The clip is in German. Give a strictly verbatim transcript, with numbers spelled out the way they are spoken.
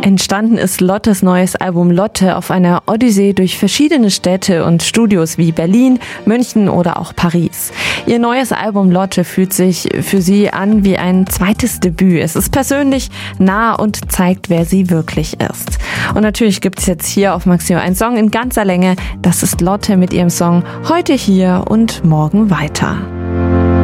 Entstanden ist Lottes neues Album Lotte auf einer Odyssee durch verschiedene Städte und Studios wie Berlin, München oder auch Paris. Ihr neues Album Lotte fühlt sich für sie an wie ein zweites Debüt. Es ist persönlich, nah und zeigt, wer sie wirklich ist. Und natürlich gibt es jetzt hier auf Maximo einen Song in ganzer Länge. Das ist Lotte mit ihrem Song Heute hier und morgen weiter.